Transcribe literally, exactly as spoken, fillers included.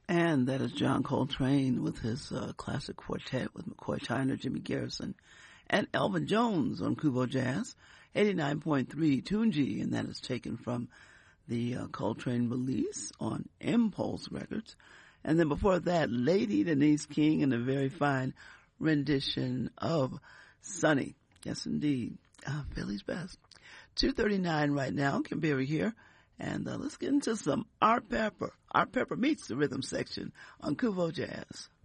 And that is John Coltrane with his uh, classic quartet with McCoy Tyner, Jimmy Garrison, and Elvin Jones on Kubo Jazz, eighty-nine point three Tunji, and that is taken from the uh, Coltrane release on Impulse Records. And then before that, Lady Denise King in a very fine rendition of Sunny. Yes, indeed. Uh, Philly's best. two thirty-nine right now, Kim Berry here. And uh, let's get into some Art Pepper. Art Pepper meets the rhythm section on Kubo Jazz.